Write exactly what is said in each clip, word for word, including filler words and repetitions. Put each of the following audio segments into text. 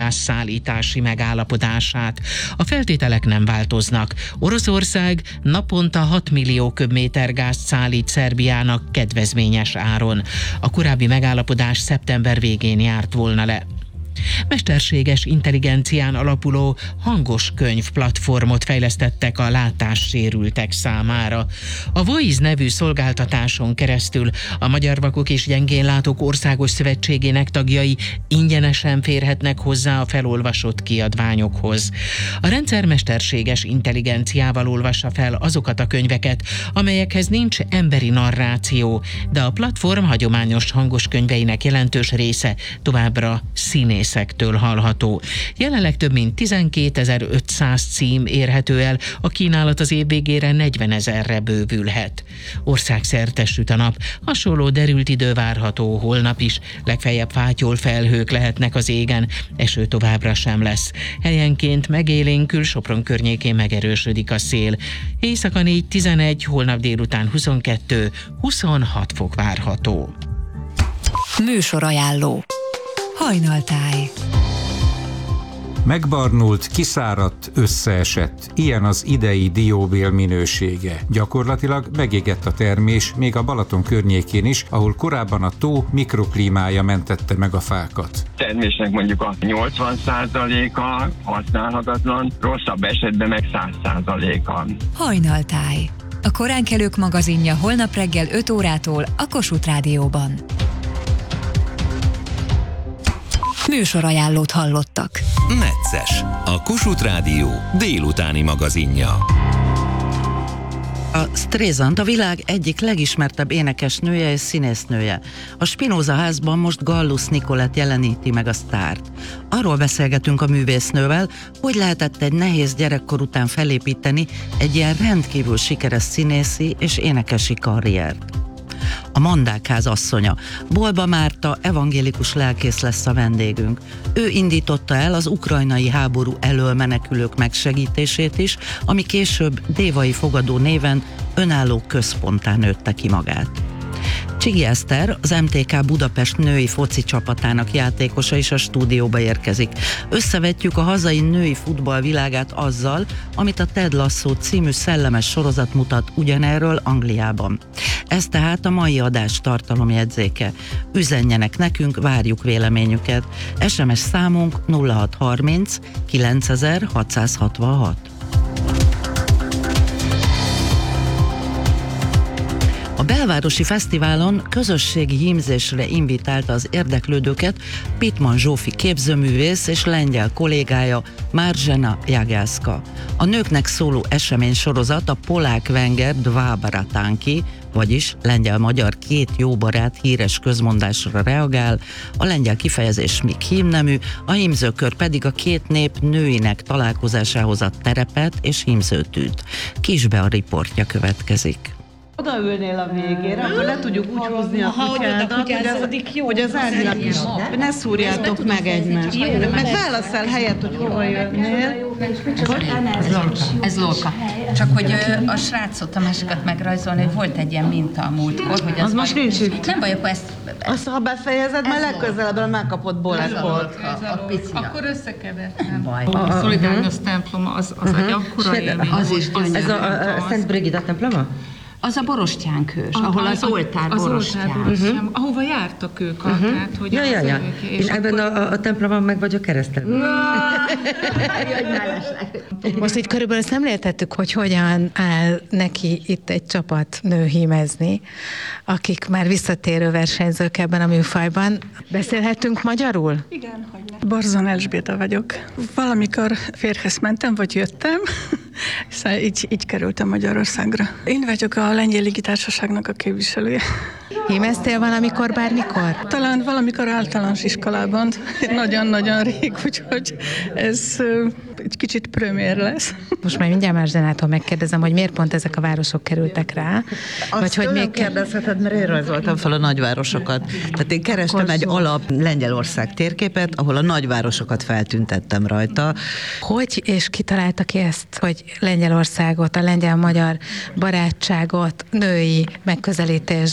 gázszállítási megállapodását. A feltételek nem változnak. Oroszország naponta hat millió köbméter gázt szállít Szerbiának kedvezményes áron. A korábbi megállapodás szeptember végén járt volna le. Mesterséges intelligencián alapuló hangos könyv platformot fejlesztettek a látássérültek számára. A Voice nevű szolgáltatáson keresztül a Magyar Vakok és Gyengénlátók Országos Szövetségének tagjai ingyenesen férhetnek hozzá a felolvasott kiadványokhoz. A rendszer mesterséges intelligenciával olvassa fel azokat a könyveket, amelyekhez nincs emberi narráció, de a platform hagyományos hangos könyveinek jelentős része továbbra színész szektől hallható. Jelenleg több mint tizenkétezer-ötszáz cím érhető el, a kínálat az év végére negyvenezerre bővülhet. Országszerte süt a nap, hasonló derült idő várható holnap is, legfeljebb fátyol felhők lehetnek az égen, eső továbbra sem lesz. Helyenként megélénkül, Sopron környékén megerősödik a szél. Éjszaka négy tizenegy, holnap délután huszonkettő huszonhat fok várható. Műsorajánló. Hajnaltáj. Megbarnult, kiszáradt, összeesett. Ilyen az idei dióbél minősége. Gyakorlatilag megégett a termés, még a Balaton környékén is, ahol korábban a tó mikroklímája mentette meg a fákat. Termésnek mondjuk a nyolcvan százaléka használhatatlan, rosszabb esetben meg száz százaléka. Hajnaltáj. A koránkelők magazinja holnap reggel öt órától a Kossuth Rádióban. Műsorajánlót hallottak. Necces, a Kossuth Rádió délutáni magazinja. A Streisand a világ egyik legismertebb énekesnője és színésznője. A Spinoza házban most Gallus Nicolett jeleníti meg a sztárt. Arról beszélgetünk a művésznővel, hogy lehetett egy nehéz gyerekkor után felépíteni egy ilyen rendkívül sikeres színészi és énekesi karriert. A Mandákház asszonya, Bolba Márta evangélikus lelkész lesz a vendégünk. Ő indította el az ukrajnai háború elől menekülők megsegítését is, ami később Dévai Fogadó néven önálló központtá nőtte ki magát. Csigi Eszter, az em té ká Budapest női foci csapatának játékosa is a stúdióba érkezik. Összevetjük a hazai női futball világát azzal, amit a Ted Lasso című szellemes sorozat mutat ugyanerről Angliában. Ez tehát a mai adás tartalomjegyzéke. Üzenjenek nekünk, várjuk véleményüket. es em es számunk nulla hat harminc kilencezer-hatszázhatvanhat. A Belvárosi Fesztiválon közösségi hímzésre invitálta az érdeklődőket Pitman Zsófi képzőművész és lengyel kollégája Marzsena Jagelszka. A nőknek szóló eseménysorozat a Polák Wenger Dva Baratanki, vagyis lengyel-magyar két jó barát híres közmondásra reagál, a lengyel kifejezés még hímnemű, a hímzőkör pedig a két nép nőinek találkozásához ad terepet és hímzőtűt. Kisbe a riportja következik. Odaülnél a végére, akkor le tudjuk úgy húzni a kutyádat, hogy az, hogy az árnyak is. Ne szúrjátok meg egymást. Meg válasszál helyet, hogy hova jönnél. Ez Lorca. Ez Lorca. Csak hogy a srácot, a másikat megrajzolni, hogy volt egy ilyen minta a múltkor, hogy az, az most nincs itt. Nem baj, akkor ezt... Azt, ha befejezed, már legközelebben megkapod boleszport. Akkor összekevertem. A Szolidárnyos temploma az a gyakkora élmény. Az is. Ez a Szent Brigida temploma? Az a borostyánkős, ahol az oltár borostyán. Uh-huh. Ahova jártak ők. Uh-huh. Tehát, hogy ja, ja, ja. És, és ebben akkor... a, a templomban meg vagy a keresztelben. Most így körülbelül szemléltettük, hogy hogyan áll neki itt egy csapat nő hímezni, akik már visszatérő versenyzők ebben a műfajban. Beszélhetünk magyarul? Igen, hogyne. Borzon Elzsbieta vagyok. Valamikor férjhez mentem, vagy jöttem, szóval így, így kerültem Magyarországra. Én vagyok a Lengyel Légitársaságnak a képviselője. Hímeztél valamikor, bármikor? Talán valamikor általános iskolában. Nagyon-nagyon rég, úgyhogy ez uh, egy kicsit premier lesz. Most már mindjárt Marzsenától megkérdezem, hogy miért pont ezek a városok kerültek rá. Azt vagy hogy még kérdezheted, mert én rajzoltam fel a nagyvárosokat. Tehát én kerestem Akkor egy szó. alap Lengyelország térképet, ahol a nagyvárosokat feltüntettem rajta. Hogy és ki találta ki ezt, hogy Lengyelországot, a lengyel-magyar barátságot női megközelítésben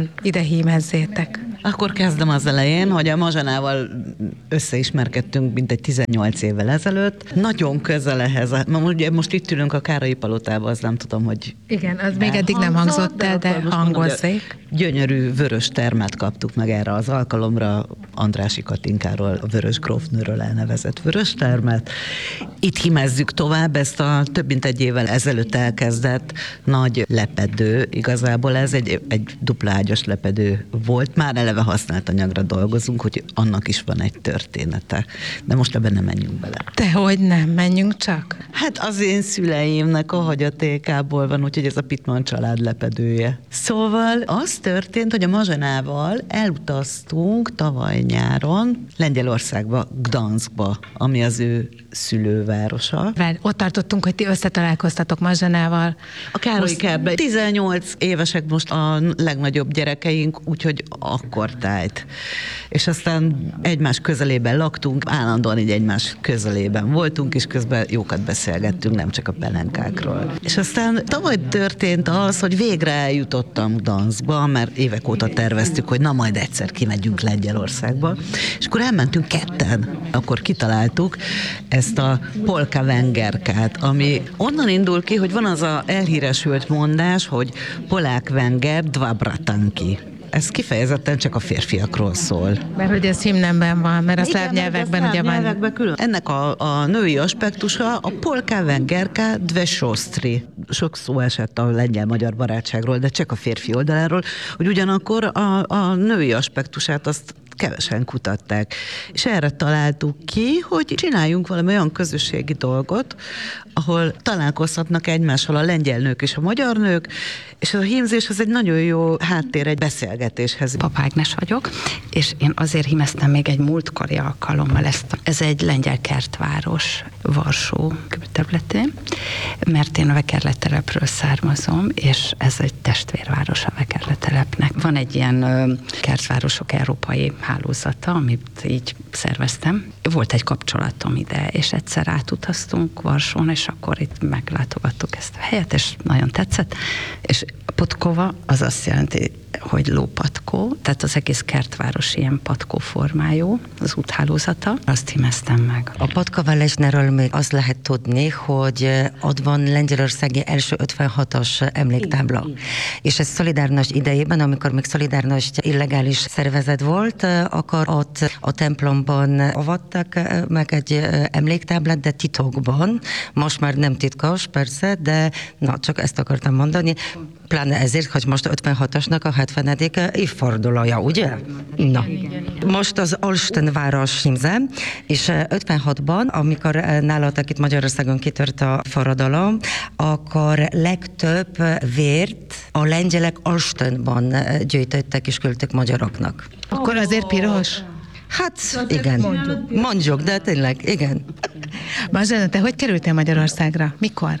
hogyan ide hímezzétek? Akkor kezdem az elején, hogy a Mazsanával összeismerkedtünk mintegy tizennyolc évvel ezelőtt. Nagyon közel ehhez. Ugye most itt ülünk a Károlyi Palotában, az nem tudom, hogy... Igen, az még eddig nem hangzott el, de hangozzék. Gyönyörű vörös termet kaptuk meg erre az alkalomra, Andrássy Katinkáról, a Vörös grófnőről elnevezett vörös termet. Itt hímezzük tovább ezt a több mint egy évvel ezelőtt elkezdett nagy lepedő. Igazából ez egy, egy dupla ágyas lepedő volt. Már eleve használt anyagra dolgozunk, hogy annak is van egy története. De most ebben nem menjünk bele. Dehogy nem, menjünk csak. Hát az én szüleimnek a hagyatékából van, úgyhogy ez a Pittman család lepedője. Szóval az történt, hogy a Mazsanával elutaztunk tavaly nyáron Lengyelországba, Gdanskba, ami az ő szülővárosa. Vár, ott tartottunk, hogy ti összetalálkoztatok Mazsanával. A Károlyi kertben. tizennyolc évesek most a legnagyobb gyerekeink, úgyhogy akkor tájt. És aztán egymás közelében laktunk, állandóan így egymás közelében voltunk, és közben jókat beszélgettünk, nem csak a pelenkákról. És aztán tavaly történt az, hogy végre eljutottam Gdanskba, mert évek óta terveztük, hogy na majd egyszer kimegyünk Lengyelországba, és akkor elmentünk ketten. Akkor kitaláltuk ezt a polka vengerkát, ami onnan indul ki, hogy van az a elhíresült mondás, hogy polák venger dva bratanki. Ez kifejezetten csak a férfiakról szól. Mert hogy ez himnemben van, mert a szláv nyelvekben ugye van. Külön. Ennek a, a női aspektusa a polka vengerka dve sostri. Sok szó esett a lengyel-magyar barátságról, de csak a férfi oldaláról, hogy ugyanakkor a, a női aspektusát azt kevesen kutatták. És erre találtuk ki, hogy csináljunk valami olyan közösségi dolgot, ahol találkozhatnak egymással a lengyel nők és a magyar nők, és a hímzés az egy nagyon jó háttér egy beszélgetéshez. Pap Ágnes vagyok, és én azért hímeztem még egy múltkori alkalommal ezt. Ez egy lengyel kertváros, Varsó területén, mert én a Vekerletelepről származom, és ez egy testvérváros a Vekerletelepnek. Van egy ilyen ö, kertvárosok európai hálózata, amit így szerveztem. Volt egy kapcsolatom ide, és egyszer átutaztunk Varsón, és akkor itt meglátogattuk ezt a helyet, és nagyon tetszett. És Podkova az azt jelenti, hogy lópatkó, tehát az egész kertváros ilyen patkó formájú, az úthálózata. Azt hímeztem meg. A Podkova-Lesnerről még azt lehet tudni, hogy ott van Lengyelországi első ötvenhatos emléktábla. Igen. És ez Szolidárnosd idejében, amikor még Szolidárnosd illegális szervezet volt, akkor ott a templomban avattak meg egy emléktáblát, de titokban. Most már nem titkos, persze, de na, csak ezt akartam mondani. Pláne ezért, hogy most ötvenhatosnak a hetvenedik évfordulója, ugye? Na. Most az Olsztyn város hímzem, és ötvenhatban, amikor nálatok itt Magyarországon kitört a forradalom, akkor legtöbb vért a lengyelek Olsztynban gyűjtöttek és küldtek magyaroknak. Akkor azért piros? Hát igen, mondjuk, mondjuk de tényleg, igen. Mazsana, te hogy kerültél Magyarországra? Mikor?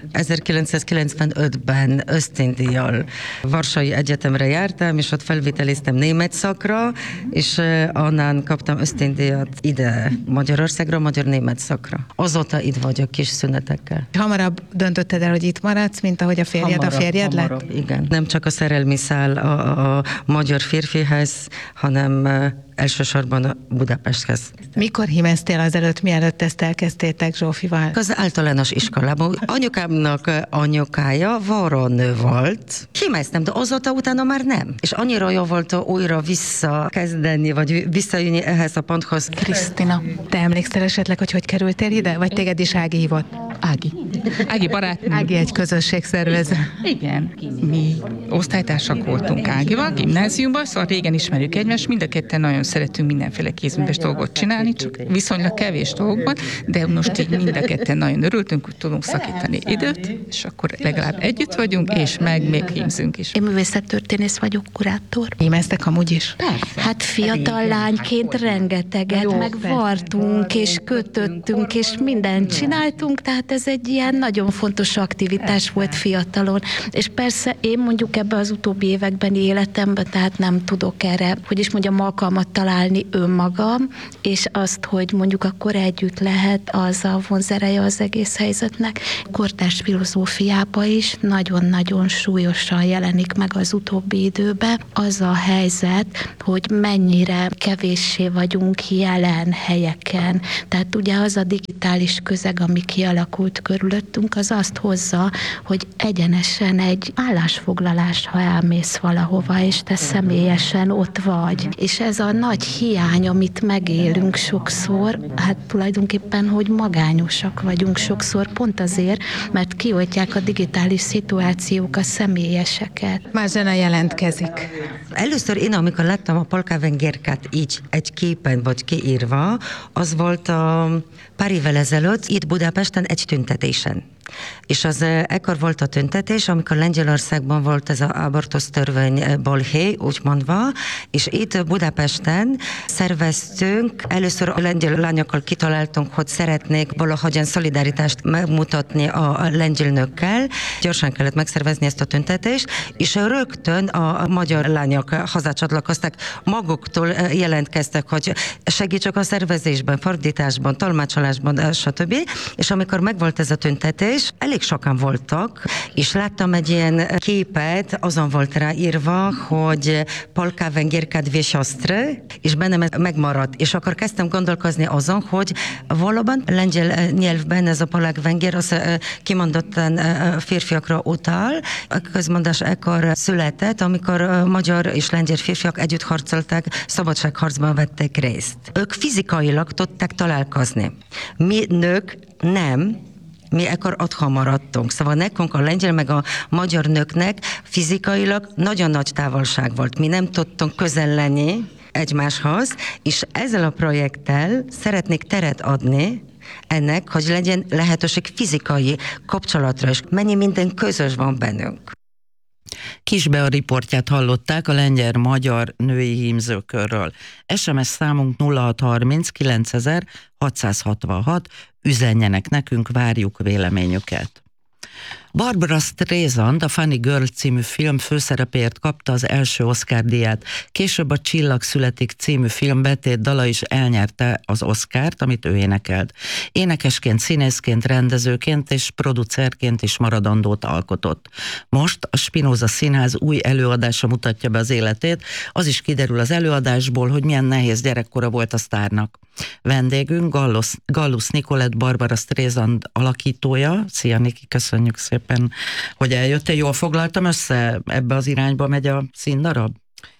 ezerkilencszázkilencvenötben ösztöndíjjal Varsói Egyetemre jártam, és ott felvételiztem német szakra, és onnan kaptam ösztöndíjat ide Magyarországra, magyar-német szakra. Azóta itt vagyok kis szünetekkel. Hamarabb döntötted el, hogy itt maradsz, mint ahogy a férjed hamarabb, a férjed hamarabb, lett? Igen. Nem csak a szerelmi szál a, a magyar férfihez, hanem elsősorban a Budapesthez. Mikor hímeztél azelőtt, mielőtt ezt elkezdtétek Zsófival? Az általános iskolában. Anyukámnak anyukája varonő volt. Hímeztem, de azóta utána már nem. És annyira jó volt újra visszakezdeni, vagy visszajönni ehhez a ponthoz. Krisztina, te emlékszel esetleg, hogy hogy kerültél ide? Vagy téged is Ági hívott? Ági. Ági barátnő. Ági egy közösségszervező. Igen. Mi osztálytársak voltunk Ágival, gimnáziumban, szóval régen ismerjük egymást, mind a ketten nagyon szeretünk mindenféle kézműves dolgot csinálni, csak viszonylag kevés dolgokban, de most így mind a ketten nagyon örültünk, hogy tudunk szakítani időt, és akkor legalább együtt vagyunk, és meg még hímzünk is. Én művészettörténész vagyok, kurátor. Hímeztek amúgy is? Persze. Hát fiatal lányként rengeteget, jó, meg vartunk, és kötöttünk, és mindent csináltunk, tehát hát ez egy ilyen nagyon fontos aktivitás volt fiatalon. És persze én mondjuk ebbe az utóbbi évekbeni életemben, tehát nem tudok erre, hogy is mondjam, alkalmat találni önmagam, és azt, hogy mondjuk akkor együtt lehet, az a vonzereje az egész helyzetnek. Kortárs filozófiába is nagyon-nagyon súlyosan jelenik meg az utóbbi időben az a helyzet, hogy mennyire kevéssé vagyunk jelen helyeken. Tehát ugye az a digitális közeg, ami kialakult körülöttünk, az azt hozza, hogy egyenesen egy állásfoglalás, ha elmész valahova, és te személyesen ott vagy. És ez a nagy hiány, amit megélünk sokszor, hát tulajdonképpen, hogy magányosak vagyunk sokszor, pont azért, mert kioltják a digitális szituációk a személyeseket. Már zene jelentkezik. Először én, amikor láttam a Polka Węgierkát így egy képen vagy kiírva, az volt a pár évvel ezelőtt itt Budapesten egy tüntetésen. És az ekkor volt a tüntetés, amikor Lengyelországban volt ez az abortusz törvény balhé, úgy mondva, és itt Budapesten szerveztünk, először a lengyel lányokkal kitaláltunk, hogy szeretnék valahogyan szolidaritást megmutatni a lengyel nőkkel. Gyorsan kellett megszervezni ezt a tüntetést, és rögtön a magyar lányok hozzácsatlakoztak, maguktól jelentkeztek, hogy segítsek a szervezésben, fordításban, tolmácsolásban, stb. És amikor megvolt ez a tüntetés, elég sokan voltak, és láttam egy ilyen képet, azon volt ráírva, hogy Polka Węgierka dwie siostry, és bennem ez megmaradt. És akkor kezdtem gondolkozni azon, hogy valóban lengyel nyelvben ez a polák węgier, az kimondottan férfiakra utal. A közmondás ekkor született, amikor magyar és lengyel férfiak együtt harcoltak, szabadságharcban vettek részt. Ők fizikailag tudták találkozni. Mi nők nem, mi ekkor otthon maradtunk. Szóval nekünk a lengyel meg a magyar nőknek fizikailag nagyon nagy távolság volt. Mi nem tudtunk közel lenni egymáshoz, és ezzel a projekttel szeretnék teret adni ennek, hogy legyen lehetőség fizikai kapcsolatra, és mennyi minden közös van bennünk. Kisbea riportját hallották a lengyel-magyar női hímzőkörről. es em es számunk nulla hat harminc kilencezer hatszázhatvanhat, üzenjenek nekünk, várjuk véleményüket. Barbara Streisand a Funny Girl című film főszerepéért kapta az első Oscar-díját. Később a Csillag születik című film betét dala is elnyerte az Oscart, amit ő énekelt. Énekesként, színészként, rendezőként és producerként is maradandót alkotott. Most a Spinoza Színház új előadása mutatja be az életét, az is kiderül az előadásból, hogy milyen nehéz gyerekkora volt a sztárnak. Vendégünk Gallus, Gallus Nicolett, Barbara Streisand alakítója. Szia Niki, köszönjük szépen, hogy eljöttél. Jól foglaltam össze, ebbe az irányba megy a színdarab?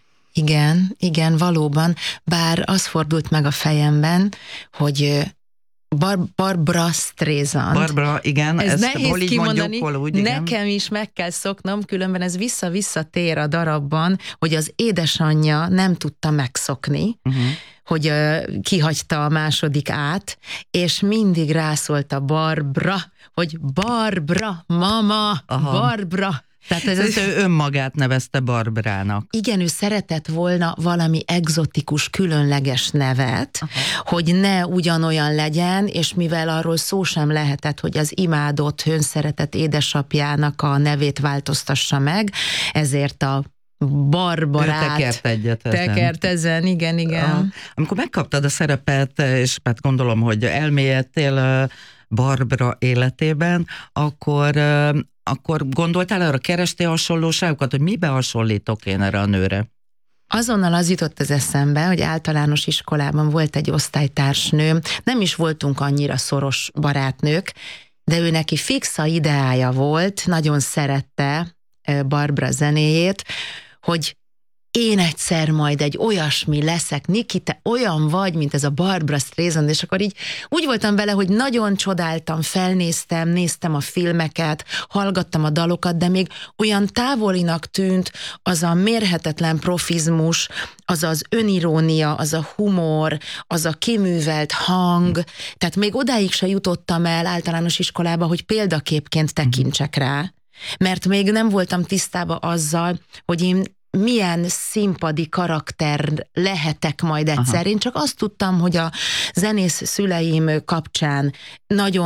Igen, igen, valóban, bár az fordult meg a fejemben, hogy Bar- Barbara Streisand. Barbara, igen, ez ezt nehéz hol így kimondani, mondjuk, hol úgy, igen. Nekem is meg kell szoknom, különben ez vissza-visszatér a darabban, hogy az édesanyja nem tudta megszokni, uh-huh. hogy uh, kihagyta a második át, és mindig rászólt a Barbara, hogy Barbara, mama, Aha. Barbara. Tehát ez, ez ő önmagát nevezte Barbarának. Igen, ő szeretett volna valami egzotikus, különleges nevet, Aha. hogy ne ugyanolyan legyen, és mivel arról szó sem lehetett, hogy az imádott, hőnszeretett édesapjának a nevét változtassa meg, ezért a Barbarát. Ő tekert egyet ezen. Tekert ezen, igen, igen. A, amikor megkaptad a szerepet, és hát gondolom, hogy elmélyedtél Barbara életében, akkor, akkor gondoltál arra, kerestél hasonlóságokat, hogy mibe hasonlítok én erre a nőre? Azonnal az jutott az eszembe, hogy általános iskolában volt egy osztálytársnőm, nem is voltunk annyira szoros barátnők, de ő neki fixa ideája volt, nagyon szerette Barbara zenéjét, hogy én egyszer majd egy olyasmi leszek, Niki, te olyan vagy, mint ez a Barbara Streisand, és akkor így úgy voltam vele, hogy nagyon csodáltam, felnéztem, néztem a filmeket, hallgattam a dalokat, de még olyan távolinak tűnt az a mérhetetlen profizmus, az az önirónia, az a humor, az a kiművelt hang, tehát még odáig se jutottam el általános iskolába, hogy példaképként tekintsek rá, mert még nem voltam tisztában azzal, hogy én milyen színpadi karakter lehetek majd egyszer. Aha. Én csak azt tudtam, hogy a zenész szüleim kapcsán nagyon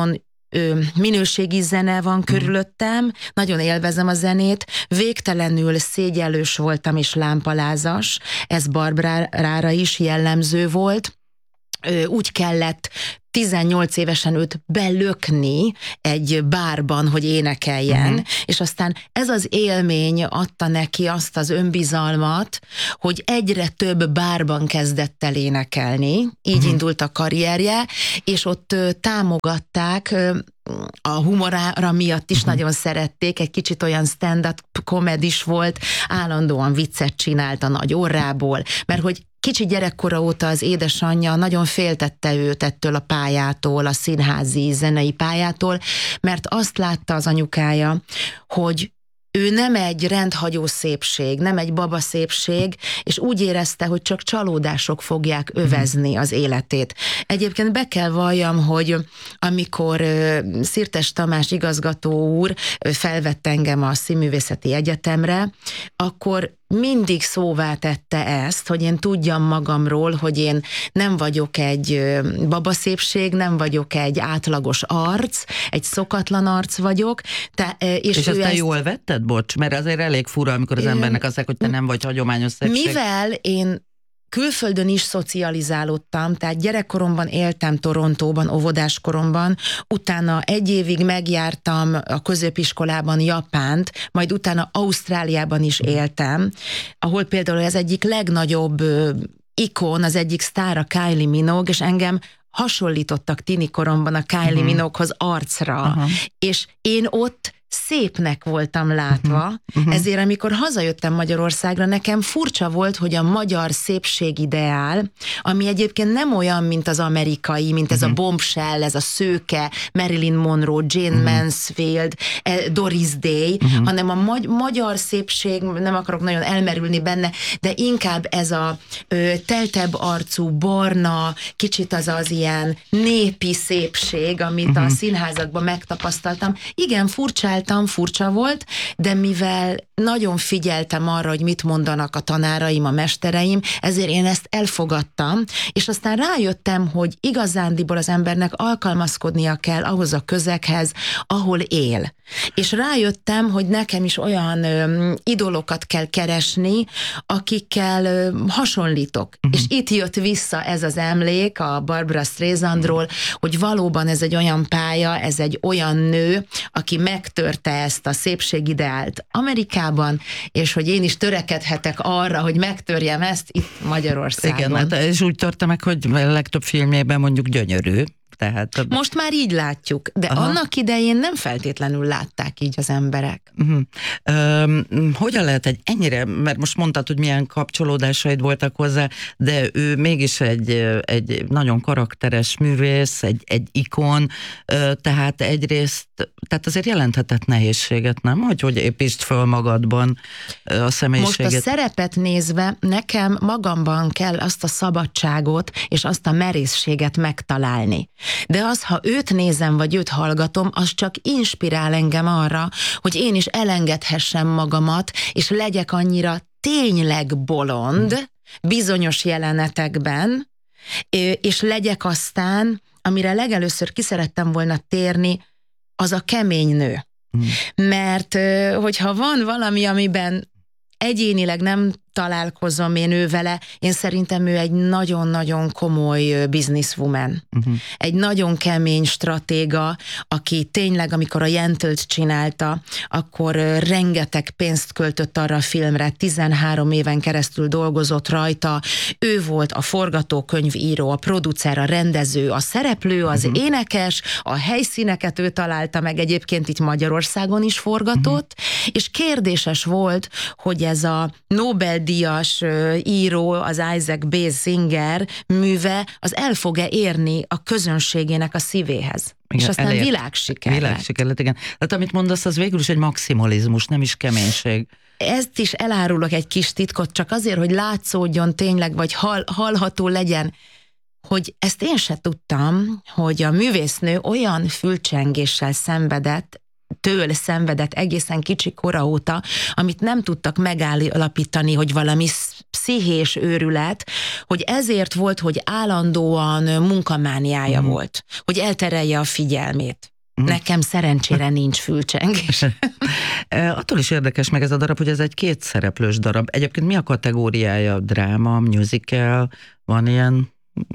ö, minőségi zene van körülöttem, nagyon élvezem a zenét, végtelenül szégyellős voltam és lámpalázas, ez Barbarára is jellemző volt, ö, úgy kellett tizennyolc évesen őt belökni egy bárban, hogy énekeljen, uh-huh. és aztán ez az élmény adta neki azt az önbizalmat, hogy egyre több bárban kezdett el énekelni, így uh-huh. indult a karrierje, és ott ö, támogatták, ö, a humorára miatt is uh-huh. nagyon szerették, egy kicsit olyan stand-up comedis volt, állandóan viccet csinált a nagy orrából, mert hogy kicsi gyerekkora óta az édesanyja nagyon féltette őt ettől a pályától, a színházi, zenei pályától, mert azt látta az anyukája, hogy ő nem egy rendhagyó szépség, nem egy baba szépség, és úgy érezte, hogy csak csalódások fogják övezni az életét. Egyébként be kell valljam, hogy amikor Szirtes Tamás igazgató úr felvett engem a Színművészeti Egyetemre, akkor mindig szóvá tette ezt, hogy én tudjam magamról, hogy én nem vagyok egy babaszépség, nem vagyok egy átlagos arc, egy szokatlan arc vagyok. Te, és és ezt te ezt... jól vetted, bocs? Mert azért elég fura, amikor az embernek azt mondják, hogy te nem vagy hagyományos szépség. Mivel én külföldön is szocializálódtam, tehát gyerekkoromban éltem Torontóban, óvodáskoromban, utána egy évig megjártam a középiskolában Japánt, majd utána Ausztráliában is éltem, ahol például ez egyik legnagyobb ikon, az egyik sztár a Kylie Minogue, és engem hasonlítottak tini koromban a Kylie uh-huh. Minogue-hoz arcra, uh-huh. és én ott szépnek voltam látva, uh-huh. ezért amikor hazajöttem Magyarországra, nekem furcsa volt, hogy a magyar szépségideál, ami egyébként nem olyan, mint az amerikai, mint ez uh-huh. a bombshell, ez a szőke, Marilyn Monroe, Jane uh-huh. Mansfield, Doris Day, uh-huh. hanem a magy- magyar szépség, nem akarok nagyon elmerülni benne, de inkább ez a ö, teltebb arcú, barna, kicsit az az ilyen népi szépség, amit uh-huh. a színházakban megtapasztaltam. Igen, furcsál furcsa volt, de mivel nagyon figyeltem arra, hogy mit mondanak a tanáraim, a mestereim, ezért én ezt elfogadtam, és aztán rájöttem, hogy igazándiból az embernek alkalmazkodnia kell ahhoz a közeghez, ahol él. És rájöttem, hogy nekem is olyan ö, idolokat kell keresni, akikkel ö, hasonlítok. Uh-huh. És itt jött vissza ez az emlék a Barbara Streisandról, uh-huh. hogy valóban ez egy olyan pálya, ez egy olyan nő, aki megtörte ezt a szépségideált Amerikában, és hogy én is törekedhetek arra, hogy megtörjem ezt itt Magyarországon. Igen, hát, és úgy törte meg, hogy a legtöbb filmjében mondjuk gyönyörű. Tehát... Most már így látjuk, de Aha. annak idején nem feltétlenül látták így az emberek. Uh-huh. Um, hogyan lehet egy ennyire, mert most mondtad, hogy milyen kapcsolódásaid voltak hozzá, de ő mégis egy, egy nagyon karakteres művész, egy, egy ikon, tehát egyrészt, tehát azért jelenthetett nehézséget, nem? Hogy, hogy építsd föl magadban a személyiséget. Most a szerepet nézve nekem magamban kell azt a szabadságot és azt a merészséget megtalálni. De az, ha őt nézem, vagy őt hallgatom, az csak inspirál engem arra, hogy én is elengedhessem magamat, és legyek annyira tényleg bolond bizonyos jelenetekben, és legyek aztán, amire legelőször ki szerettem volna térni, az a kemény nő. Mert hogyha van valami, amiben egyénileg nem találkozom én ő vele, én szerintem ő egy nagyon-nagyon komoly businesswoman. Uh-huh. Egy nagyon kemény stratéga, aki tényleg, amikor a Jentölt csinálta, akkor rengeteg pénzt költött arra a filmre, tizenhárom éven keresztül dolgozott rajta, ő volt a forgatókönyvíró, a producer, a rendező, a szereplő, az uh-huh. énekes, a helyszíneket ő találta meg, egyébként itt Magyarországon is forgatott, uh-huh. és kérdéses volt, hogy ez a Nobel díjas író, az Isaac Basinger műve, az el fog-e érni a közönségének a szívéhez. Igen, és aztán elért. világsiker lett. Világsiker lett, igen. Tehát amit mondasz, az végül is egy maximalizmus, nem is keménység. Ezt is elárulok egy kis titkot, csak azért, hogy látszódjon tényleg, vagy hall, hallható legyen, hogy ezt én se tudtam, hogy a művésznő olyan fülcsengéssel szenvedett, től szenvedett egészen kicsi kora óta, amit nem tudtak megállapítani, hogy valami pszichés őrület, hogy ezért volt, hogy állandóan munkamániája mm. volt, hogy elterelje a figyelmét. Nekem szerencsére nincs fülcsengés. Attól is érdekes meg ez a darab, hogy ez egy kétszereplős darab. Egyébként mi a kategóriája? Dráma, musical, van ilyen?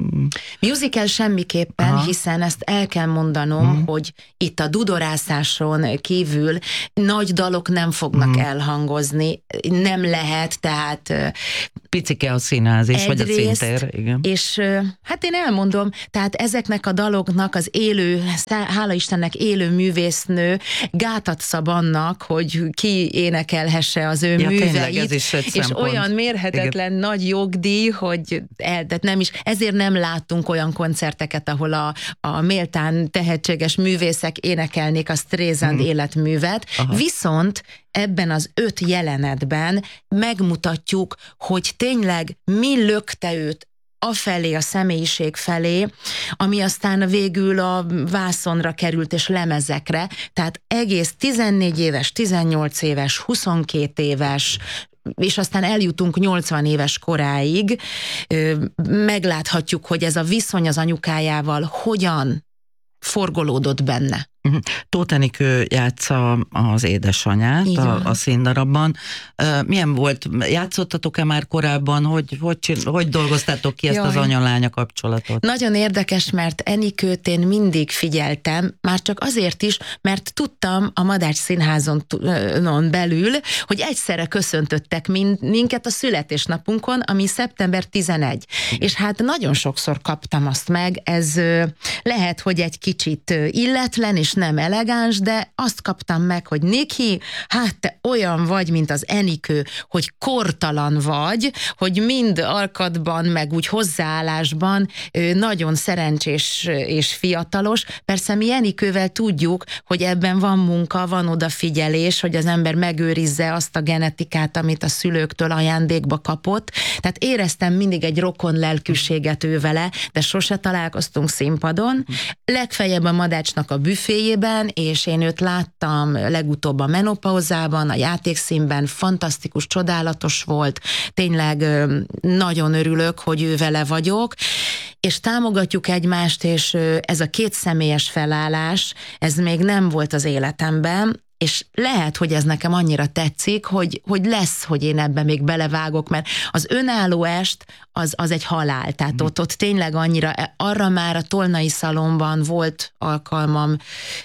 Musical semmiképpen, Aha. hiszen ezt el kell mondanom, mm. hogy itt a dudorászáson kívül nagy dalok nem fognak mm. elhangozni, nem lehet, tehát picike a színház is, vagy a színtér, igen. És hát én elmondom, tehát ezeknek a daloknak az élő, hála Istennek élő művésznő gátat szab annak, hogy ki énekelhesse az ő ja, műveit, tényleg, ez is és szempont. Olyan mérhetetlen igen. nagy jogdíj, hogy el, tehát nem is, ezért nem láttunk olyan koncerteket, ahol a, a méltán tehetséges művészek énekelnék a Streisand mm. életművet, Aha. viszont ebben az öt jelenetben megmutatjuk, hogy tényleg mi lökte őt afelé, a személyiség felé, ami aztán végül a vászonra került és lemezekre, tehát egész tizennégy éves, tizennyolc éves, huszonkét éves, és aztán eljutunk nyolcvan éves koráig, megláthatjuk, hogy ez a viszony az anyukájával hogyan forgolódott benne. Tóth Enikő játsza az édesanyát a, a színdarabban. Milyen volt? Játszottatok-e már korábban? Hogy, hogy, hogy dolgoztátok ki ezt Jaj. az anya-lánya kapcsolatot? Nagyon érdekes, mert Enikőt én mindig figyeltem, már csak azért is, mert tudtam a Madách Színházon belül, hogy egyszerre köszöntöttek minket a születésnapunkon, ami szeptember tizenegy. És hát nagyon sokszor kaptam azt meg, ez lehet, hogy egy kicsit illetlen, és nem elegáns, de azt kaptam meg, hogy Niki, hát te olyan vagy, mint az Enikő, hogy kortalan vagy, hogy mind alkatban, meg úgy hozzáállásban nagyon szerencsés és fiatalos. Persze mi Enikővel tudjuk, hogy ebben van munka, van odafigyelés, hogy az ember megőrizze azt a genetikát, amit a szülőktől ajándékba kapott. Tehát éreztem mindig egy rokon lelkűséget ő vele, de sose találkoztunk színpadon. Legfeljebb a Madácsnak a büféjében, és én őt láttam legutóbb a Menopauzában, a Játékszínben, fantasztikus, csodálatos volt, tényleg nagyon örülök, hogy ő vele vagyok, és támogatjuk egymást, és ez a két személyes felállás, ez még nem volt az életemben, és lehet, hogy ez nekem annyira tetszik, hogy, hogy lesz, hogy én ebben még belevágok, mert az önálló est az, az egy halál, tehát ott, ott tényleg annyira, arra már a Tolnai Szalonban volt alkalmam,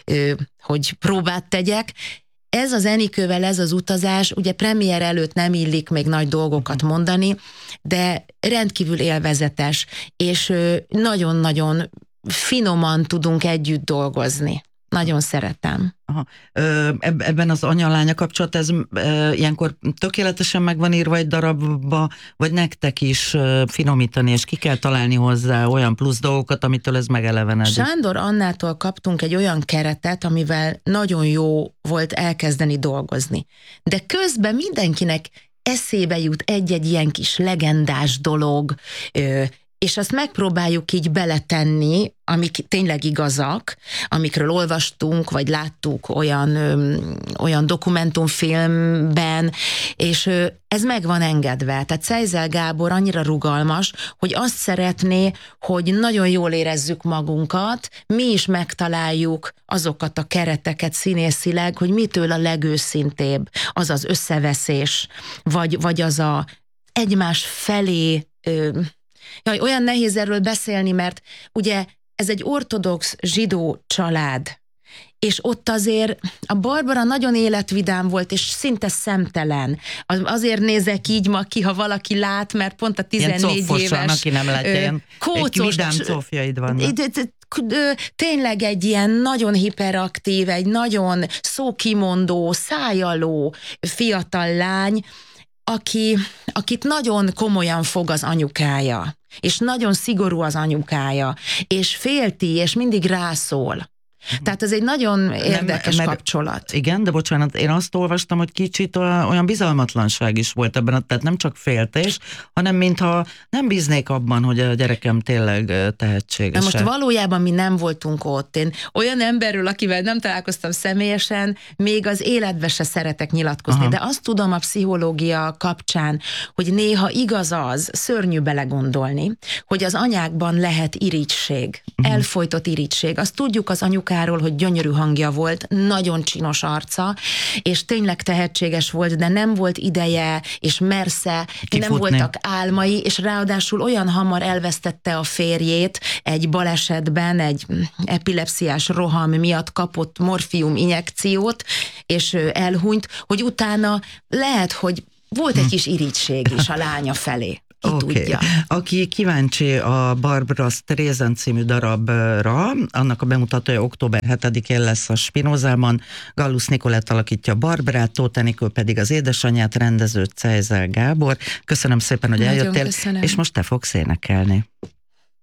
hogy próbát tegyek. Ez az Enikővel, ez az utazás, ugye premier előtt nem illik még nagy dolgokat mondani, de rendkívül élvezetes, és nagyon-nagyon finoman tudunk együtt dolgozni. Nagyon szeretem. Aha. Ebben az anya-lánya kapcsolat, ez ilyenkor tökéletesen meg van írva egy darabba, vagy nektek is finomítani, és ki kell találni hozzá olyan plusz dolgokat, amitől ez megelevenedik? Sándor Annától kaptunk egy olyan keretet, amivel nagyon jó volt elkezdeni dolgozni. De közben mindenkinek eszébe jut egy-egy ilyen kis legendás dolog, és azt megpróbáljuk így beletenni, amik tényleg igazak, amikről olvastunk, vagy láttuk olyan, ö, olyan dokumentumfilmben, és ö, ez meg van engedve. Tehát Szejzel Gábor annyira rugalmas, hogy azt szeretné, hogy nagyon jól érezzük magunkat, mi is megtaláljuk azokat a kereteket színészileg, hogy mitől a legőszintébb az az összeveszés, vagy, vagy az a egymás felé... Ö, Jaj, olyan nehéz erről beszélni, mert ugye ez egy ortodox zsidó család, és ott azért a Barbara nagyon életvidám volt, és szinte szemtelen. Azért nézek így ma ki, ha valaki lát, mert pont a tizennégy éves... aki nem látja, ilyen kócos, vidám cófjaid vannak. Tényleg egy ilyen nagyon hiperaktív, egy nagyon szókimondó, szájaló fiatal lány, Aki, akit nagyon komolyan fog az anyukája, és nagyon szigorú az anyukája, és félti, és mindig rászól. Tehát ez egy nagyon érdekes nem, kapcsolat. Igen, de bocsánat, én azt olvastam, hogy kicsit olyan bizalmatlanság is volt ebben, tehát nem csak féltés, hanem mintha nem bíznék abban, hogy a gyerekem tényleg tehetséges. Most valójában mi nem voltunk ott. Én olyan emberről, akivel nem találkoztam személyesen, még az életbe se szeretek nyilatkozni, Aha. de azt tudom a pszichológia kapcsán, hogy néha igaz az, szörnyű belegondolni, hogy az anyákban lehet irigység, uh-huh. elfojtott irigység. Azt tudjuk az anyukák apukáról, hogy gyönyörű hangja volt, nagyon csinos arca, és tényleg tehetséges volt, de nem volt ideje, és mersze, Kifutni. nem voltak álmai, és ráadásul olyan hamar elvesztette a férjét egy balesetben, egy epilepsziás roham miatt kapott morfium injekciót, és elhunyt, hogy utána lehet, hogy volt egy kis irigység is a lánya felé. Ki Okay. tudja. Aki kíváncsi a Barbara Streisand című darabra, annak a bemutatója október hetedikén lesz a Spinozában. Gallus Nikolett alakítja Barbarát, Tóth Enikő pedig az édesanyját, rendező Cejzel Gábor. Köszönöm szépen, hogy Nagyon eljöttél, köszönöm. és most te fogsz énekelni.